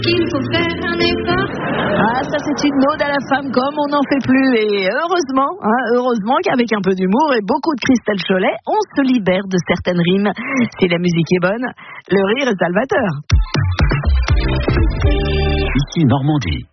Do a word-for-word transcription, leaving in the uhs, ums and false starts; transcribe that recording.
qu'il faut faire un effort. Ah, ça c'est une ode à la femme comme on n'en fait plus. Et heureusement, hein, heureusement qu'avec un peu d'humour et beaucoup de Christelle Cholet, on se libère de certaines rimes. Si la musique est bonne, le rire est salvateur. Ici Normandie.